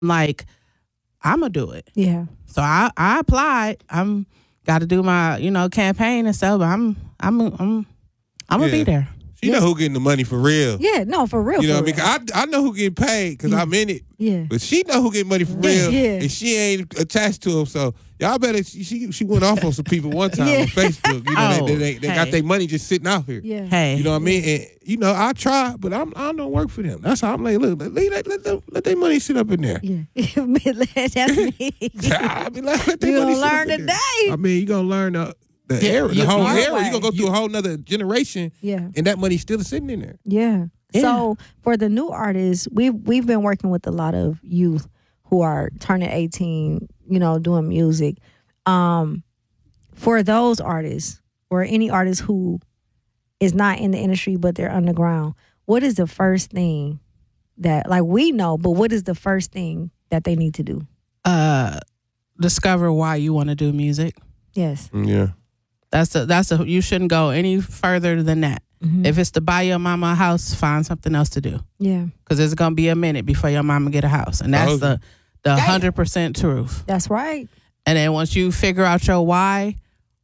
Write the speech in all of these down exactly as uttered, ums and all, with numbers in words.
like, I'm going to do it. Yeah. So I, I applied. I'm got to do my, you know, campaign and stuff, but I'm, I'm, I'm, I'm going to Yeah. be there. She Yeah. know who getting the money for real. Yeah, no, for real. You know for what I mean? real. 'Cause I, I know who getting paid because Yeah. I'm in it. Yeah. But she know who getting money for real. Yeah. And she ain't attached to him. So y'all better, she she, she went off on some people one time Yeah. on Facebook. You know, Oh, they, they, they got hey. their money just sitting out here. Yeah. Hey. You know what I mean? And, you know, I try, but I'm, I don't work for them. That's how I'm like, look, let, let, let, them, let their money sit up in there. Yeah. That's me. I be like, let their You money gonna sit up learn in there. today. I mean, you going to learn the, the, Yeah, era, the you- whole Hard era. way. You're going to go through a whole nother generation. Yeah. And that money's still sitting in there. Yeah. Yeah. So for the new artists, we've we've been working with a lot of youth who are turning eighteen, you know, doing music. Um, for those artists or any artist who is not in the industry but they're underground, what is the first thing that, like, we know, but what is the first thing that they need to do? Uh, discover why you want to do music. Yes. Yeah. That's a, that's a, you shouldn't go any further than that. Mhm. If it's to buy your mama a house, find something else to do. Yeah. Because it's going to be a minute before your mama get a house. And that's Oh. the the one hundred percent truth. That's right. And then once you figure out your why,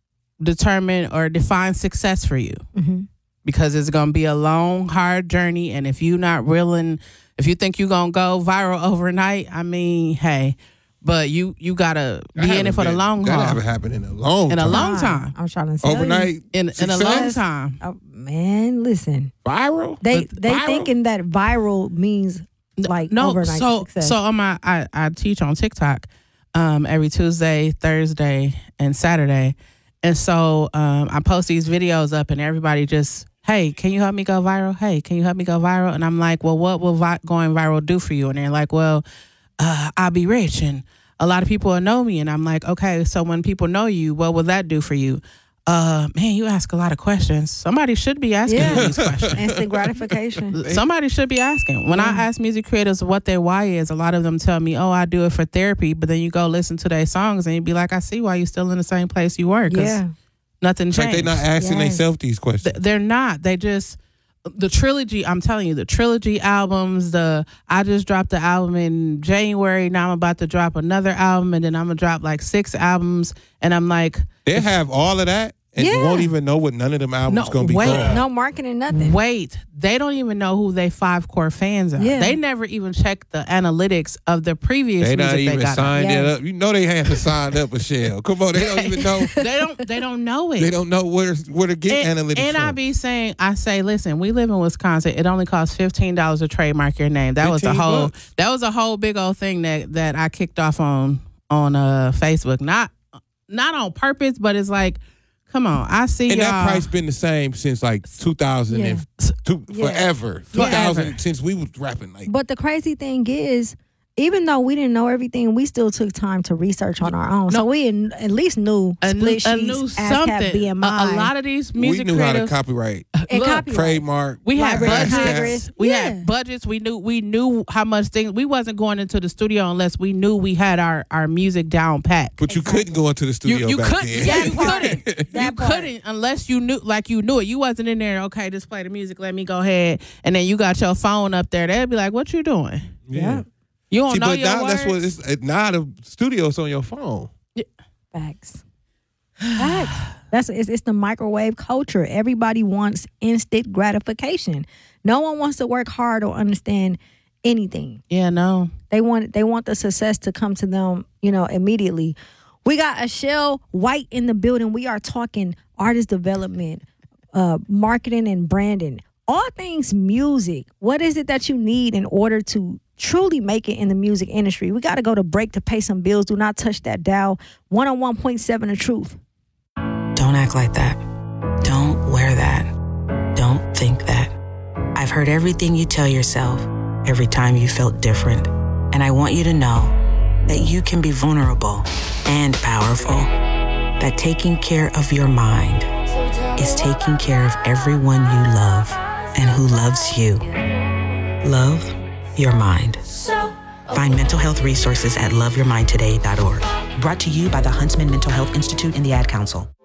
determine or define success for you. Mm-hmm. Because it's going to be a long, hard journey. And if you're not willing, if you think you're going to go viral overnight, I mean, hey, but you you got to be in it for the long That haul. haven't happened in a long In a time. long time. I'm trying to say Overnight In, in a long success? time. Oh, man, listen. Viral? They But they viral? thinking that viral means like no, overnight so success. so on my I, I teach on TikTok um, every Tuesday, Thursday, and Saturday, and so um, I post these videos up, and everybody just, hey, can you help me go viral? Hey, can you help me go viral? And I'm like, well, what will vi- going viral do for you? And they're like, well, uh, I'll be rich, and a lot of people will know me. And I'm like, okay, so when people know you, what will that do for you? Uh, man, you ask a lot of questions. Somebody should be asking Yeah. you these questions. Instant gratification. Somebody should be asking. When I ask music creators what their why is, a lot of them tell me, oh, I do it for therapy. But then you go listen to their songs and you be like, I see why you're still in the same place you were. 'Cause Yeah. nothing It's like changed. they not asking Yes. themselves these questions. Th- They're not. They just, the trilogy, I'm telling you, the trilogy albums, the, I just dropped the album in January. Now I'm about to drop another album. And then I'm going to drop like six albums. And I'm like, They have all of that, and you Yeah. won't even know what none of them albums No, going to be wait. called. No marketing, nothing. wait, they don't even know who they five core fans are. Yeah. They never even checked the analytics of the previous They music not they even got out. signed Yes. it up. You know they haven't signed up, Michelle. Come on, they don't even know. they don't they don't know it. They don't know where where to get and, analytics and from. I be saying, I say, listen, we live in Wisconsin. It only costs fifteen dollars to trademark your name. That was a fifteen whole bucks. that was a whole big old thing that that I kicked off on on uh Facebook. Not not on purpose, but it's like, come on, I see and y'all. that price been the same since like two thousand and two, Yeah. forever. two thousand since we was rapping like. But the crazy thing is, even though we didn't know everything, we still took time to research on our own. So we in, at least knew a new, split a sheets, new ASCAP, something. B M I. A, a lot of these we music knew how to creators, copyright, and look, copyright. trademark. we had Library of budgets. Congress. We Yeah. had budgets. We knew we knew how much things. We wasn't going into the studio unless we knew we had our, our music down pat. But you couldn't go into the studio You, you back couldn't. then. Yeah, That you part. couldn't. That you part. couldn't unless you knew, like you knew it. You wasn't in there. Okay, just play the music. Let me go ahead. And then you got your phone up there. They'd be like, "What you doing? Yeah. You don't See, know but your now words." that's what it's now the studio's on your phone. Facts. Facts. That's it's, it's the microwave culture. Everybody wants instant gratification. No one wants to work hard or understand anything. Yeah, no. They want they want the success to come to them, you know, immediately. We got Ashell White in the building. We are talking artist development, uh, marketing and branding, all things music. What is it that you need in order to truly make it in the music industry? We got to go to break to pay some bills. Do not touch that dial. one oh one point seven The Truth. Don't act like that. Don't wear that. Don't think that. I've heard everything you tell yourself every time you felt different. And I want you to know that you can be vulnerable and powerful. That taking care of your mind is taking care of everyone you love and who loves you. Love your mind. Find mental health resources at love your mind today dot org. Brought to you by the Huntsman Mental Health Institute and the Ad Council.